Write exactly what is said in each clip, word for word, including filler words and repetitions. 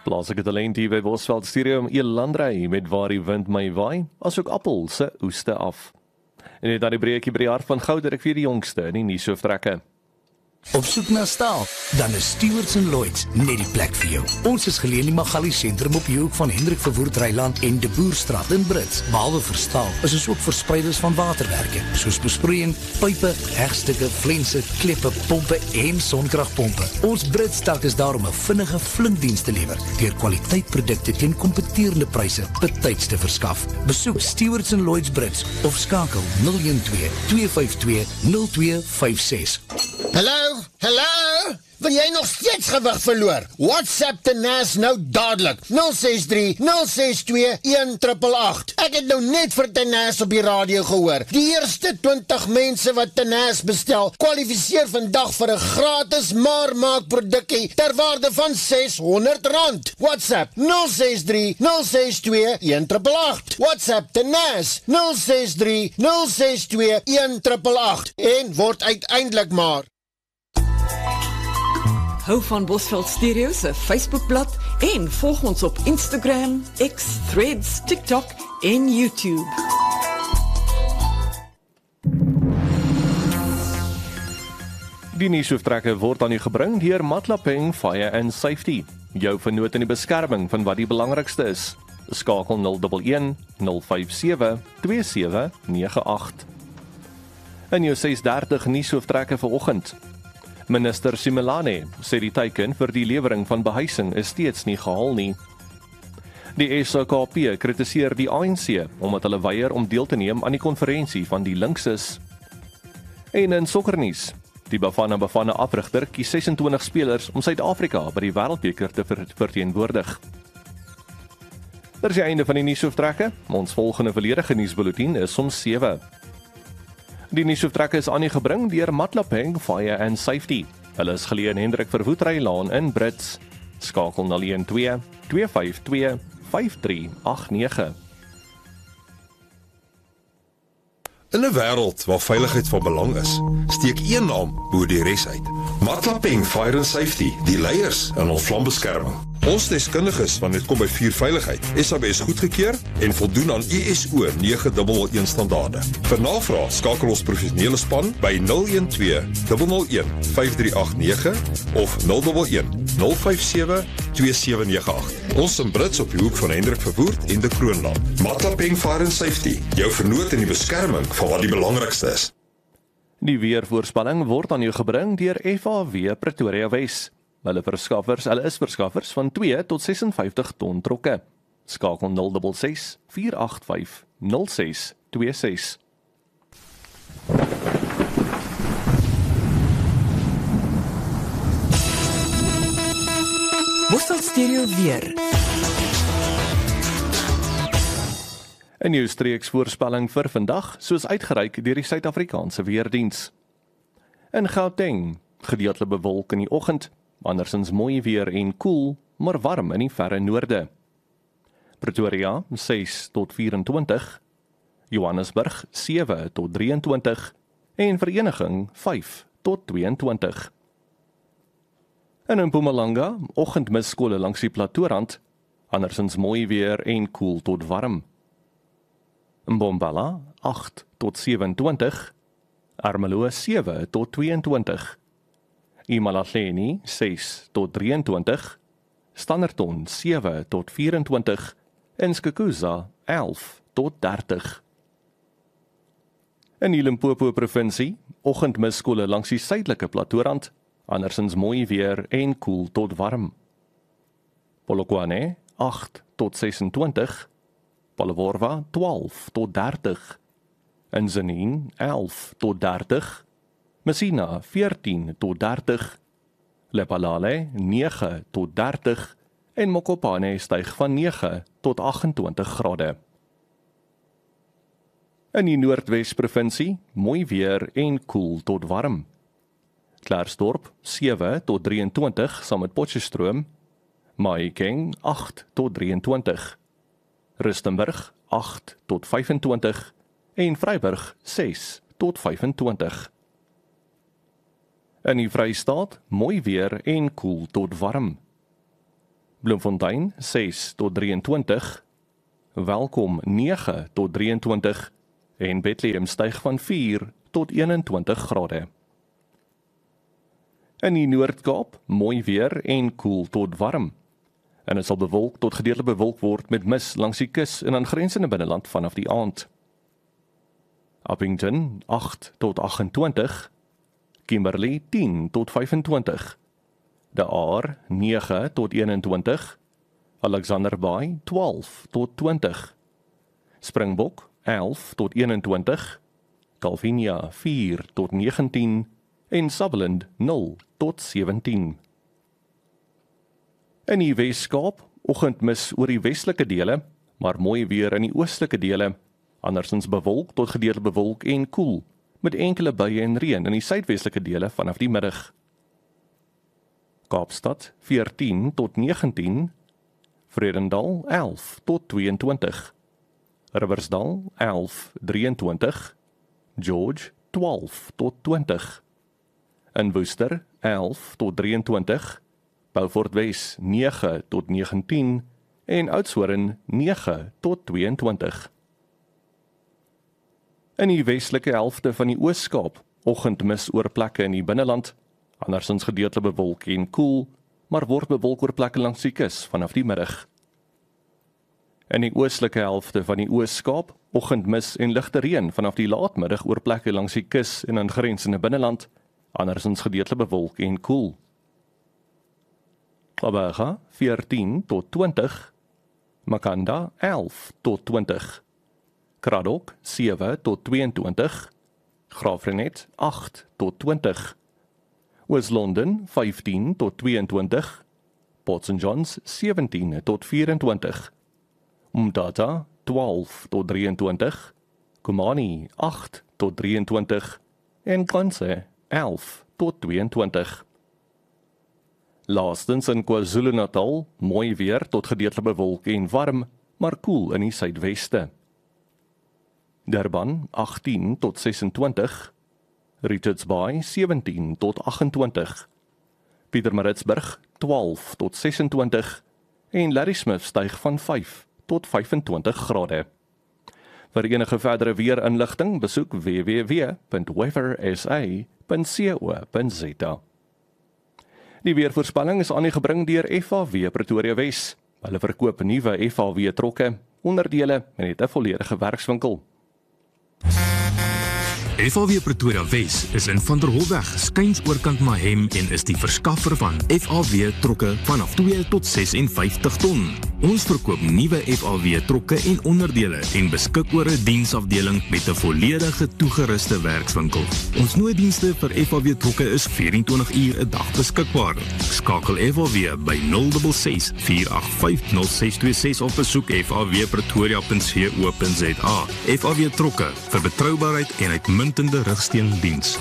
Plaaslike talent hier by Bosveld Studio om Elandrey met Waar die wind my waai, asook Appel se oeste af. En net na die breekie by die hart van goud, het ek vir die jongste in die nuushooftrekke. Op soek na staal, dan is Stewards en Lloyds net die plek vir jou. Ons is geleë in die Magali sentrum op die hoek van Hendrik Verwoerd Ryland en De Boerstraat in Brits. Behalwe vir staal, is ons ook verspreiders van waterwerke, soos besproeiing, pype, hegstukke, flense, kleppe, pompe en sonkragpompe. Ons Brits tak is daar om 'n vinnige flink diens te lewer, deur kwaliteitprodukte teen kompeterende pryse betyds te verskaf. Besoek Stewards en Lloyds Brits of skakel nul een twee, twee vyf twee, nul twee vyf ses. Hallo, hallo, wil jy nog steeds gewig verloor? WhatsApp te Nas nou dadelik, nul ses drie, nul ses twee, een agt agt agt. Ek het nou net vir te Nas op die radio gehoor. Die eerste twintig mense wat te Nas bestel, kwalifiseer vandag vir 'n gratis maar maak produkkie ter waarde van ses honderd rand. WhatsApp nul ses drie, nul ses twee, een agt agt agt. WhatsApp te Nas nul ses drie, nul ses twee, een agt agt agt en word uiteindelik maar. Hou van Bosveld Stereo se Facebookblad en volg ons op Instagram, X, Threads, TikTok en YouTube. Die nuushooftrekke word aan u gebring deur Matlapeng Fire and Safety. Jou vernoot in die beskerming van wat die belangrikste is. Skakel nul een een, nul vyf sewe, twee sewe nege agt. In jou ses dertig nuushooftrekke vanoggend. Minister Simelane sê die teiken vir die lewering van behuising is steeds nie gehaal nie. Die S A K P kritiseer die A N C omdat hulle weier om deel te neem aan die konferensie van die linkses. En in sokkernuus, die Bafana Bafana afrigter kies ses en twintig spelers om Suid-Afrika by die Wêreldbeker te ver verteenwoordig. Dit is die einde van die nuushooftrekke. Ons volgende volledige nuusbulletin is om sewe. Die nuushooftrekke is aan u gebring deur Matlapeng Fire and Safety. Hulle is geleë in Hendrik Verwoerd Rylaan in Brits. Skakel nul een twee, twee vyf twee, vyf drie agt nege. In 'n wêreld waar veiligheid van belang is, steek een naam bo die res uit. Matlapeng Fire and Safety, die leiers in ons vlambeskerming. Ons deskundiges van dit kom by vuurveiligheid, S A B S goedgekeur en voldoen aan I S O nege nul een standaarde. Vir navraag skakel ons professionele span by nul een twee, nul nul een, vyf drie agt nege of nul een een, nul vyf sewe, twee sewe nege agt. Ons in Brits op die hoek van Hendrik Verwoerd en de Kroonland. Matlapeng Fire and Safety, jou vernoot in die beskerming van wat die belangrikste is. Die weervoorspelling word aan u gebring deur F A W Pretoria Wes. Hulle verskaffers, hulle is verskaffers van twee tot ses en vyftig ton trokke. Skakel nul ses ses, vier agt vyf, nul ses twee ses. Bosveld Stereo weer. 'n Nuwe streeksvoorspelling vir vandag, soos uitgereik deur die Suid-Afrikaanse Weerdiens. In Gauteng, gedeeltelik bewolk in die oggend, andersins mooi weer en koel, maar warm in die verre noorde. Pretoria ses tot vyf en twintig, Johannesburg sewe tot drie en twintig en Vereniging vyf tot twee en twintig. En in Mpumalanga, oggendmisskole langs die Platoorrand, andersins mooi weer en koel tot warm. In Bombala agt tot sewe en twintig, Ermelo sewe tot twee en twintig. Imalahleni ses tot drie en twintig, Standerton sewe tot vyf en twintig en Skukuza elf tot dertig. In die Limpopo provinsie, oggendmisskole langs die suidelike Platoorrand, andersins mooi weer en koel tot warm. Polokwane agt tot ses en twintig, Palleworwa twaalf tot dertig, in Zenine elf tot dertig, Messina veertien tot dertig, Lephalale nege tot dertig en Mokopane styg van nege tot agt en twintig grade. In die Noordwes provinsie, mooi weer en koel tot warm. Klerksdorp sewe tot drie en twintig saam met Potchefstroom, Mahikeng agt tot drie en twintig, Rustenburg agt tot vyf en twintig en Vryburg ses tot vyf en twintig. In die Vrystaat, mooi weer en koel tot warm. Bloemfontein ses tot drieëntwintig, Welkom nege tot drieëntwintig en Bethlehem styg van vier tot eenentwintig grade. In die Noord-Kaap mooi weer en koel tot warm. En dit sal bewolk tot gedeeltelik bewolk word met mis langs die kus en aangrensende binneland vanaf die aand. Appington agt tot agentwintig, Kimberley tien tot vyfentwintig, De Aar nege tot eenentwintig, Alexander Bay twaalf tot twintig, Springbok elf tot eenentwintig, Calvinia vier tot negentien en Sutherland nul tot sewentien. In die Wes-Kaap, oggendmis oor die westelike dele, maar mooi weer in die oostelike dele, andersins bewolk tot gedeeltelik bewolk en koel, met enkele buie en reën in die suidwestelike dele vanaf die middag. Kaapstad veertien tot negentien, Vredendal elf tot tweeëntwintig, Riversdal elf drieëntwintig, George twaalf tot twintig, in Worcester elf tot drieëntwintig, Beaufort Wes nege tot negentien en Oudtshoorn nege tot tweeëntwintig. In die westelike helfte van die Oos-Kaap, oggendmis oor plekke in die binneland, andersins gedeeltelik bewolk en koel, maar word bewolk oor plekke langs die kus vanaf die middag. In die oostelike helfte van die Oos-Kaap, oggendmis en ligte reën vanaf die laatmiddag oor plekke langs die kus en aangrensende binneland, andersins gedeeltelik bewolk en koel. Klabaga veertien tot twintig, Makanda elf tot twintig, Kraddock sewe tot tweeëntwintig, Graafrenet agt tot twintig, Oos-London vyftien tot tweeëntwintig, Port Saint Johns sewentien tot vyfentwintig, Umtata twaalf tot drieëntwintig, Kumani agt tot drieëntwintig en Kranse elf tot tweeëntwintig. Laastens in KwaZulu-Natal, mooi weer tot gedeeltelik bewolk en warm, maar koel in die suidweste. Durban agtien tot sesentwintig, Richards Bay sewentien tot agentwintig, Pietermaritzburg twaalf tot sesentwintig en Ladysmith styg van vyf tot vyfentwintig grade. Vir enige verdere weerinligting besoek w w w punt weather s a punt co punt z a. Die weervoorspelling is aan u gebring deur F H W Pretoria Wes. Hulle verkoop nuwe F H W trokke, onderdele en het 'n volledige werkswinkel. F H W Pretoria Wes is in Van der Holweg, skuins oorkant Mahem en is die verskaffer van F H W trokke vanaf twee tot vysensestig ton. Ons verkoop nuwe F H W trokke en onderdele en beskik oor 'n diensafdeling met 'n volledige toegeruste werkswinkel. Ons nooddienste vir F H W trokke is vyf-en-twintig uur 'n dag beskikbaar. Skakel F H W by nul ses ses vier agt vyf nul ses twee ses of besoek f h w pretoria punt co punt z a. F H W trokke vir betroubaarheid en uitmuntende rugsteundiens.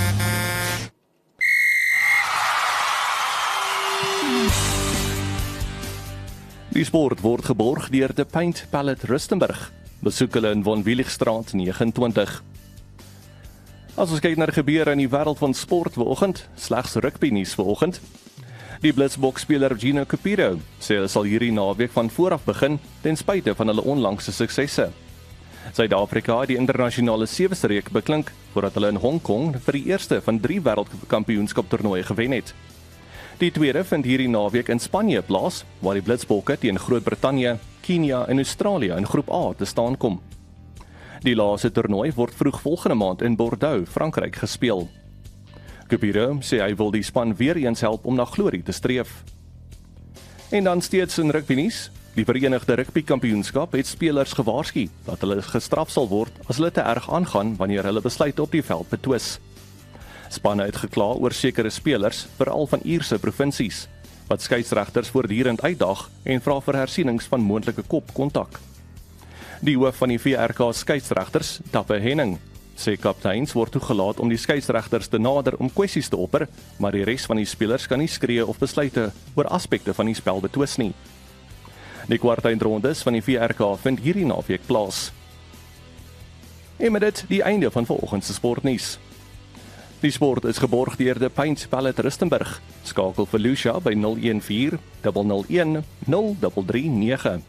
Die sport word geborg deur de Paint Palette Rustenburg. Besoek hulle in Von Willigstraat nege en twintig. As ons kyk na die gebeure in die wêreld van sport vanoggend, slegs rugby nuus vanoggend. Die Blitzboks-speler Gino Cupido sê hy sal hierdie naweek van vooraf begin ten spyte van hulle onlangse suksesse. Suid-Afrika het die internasionale sewe-streek beklink voordat hulle in Hong Kong vir die eerste van drie wêreldkampioenskap toernooie gewen het. Die tweede vind hierdie naweek in Spanje plaas, waar die Blitzbokke teen Groot-Brittanje, Kenia en Australië in groep A te staan kom. Die laaste toernooi word vroeg volgende maand in Bordeaux, Frankryk gespeel. Cupido sê hy wil die span weer eens help om na glorie te streef. En dan steeds in rugbynuus. Die Verenigde Rugby Kampioenskap het spelers gewaarsku dat hulle gestraf sal word as hulle te erg aangaan wanneer hulle besluite op die veld betwis. Spanne het gekla oor sekere spelers, veral van Ierse provinsies, wat skeieregters voortdurend uitdaag en vra vir hersienings van moontlike kopkontak. Die hoof van die V R K skeieregters, Tappe Henning, sê kapteins word toegelaat om die skeieregters te nader om kwessies te opper, maar die res van die spelers kan nie skree of besluite oor aspekte van die spel betwis nie. Die kwartfinale van die V R K vind hierdie naweek plaas. En met dit die einde van vanoggend se sportnuus. Die sport is geborg deur die Paint Pallet Rustenburg. Skakel vir Lucia by nul een vier, nul nul een, nul drie drie nege.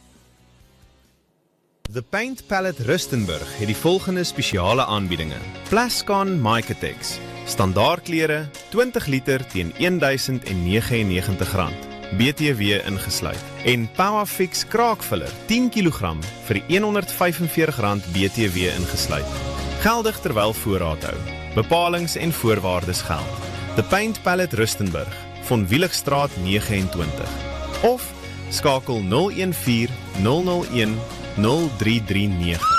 The Paint Palette Rustenburg het die volgende spesiale aanbiedinge. Plascon Micatex, standaardklere, twintig liter teen duisend negenennegentig rand, B T W ingesluit. En Powerfix kraakvuller, tien kilogram vir honderd vyfenveertig rand B T W ingesluit. Geldig terwyl voorraad hou. Bepalings en voorwaardes geld. The Paint Palette Rustenburg, Von Wieligstraat nege en twintig. Of skakel nul een vier, nul nul een, nul drie drie nege.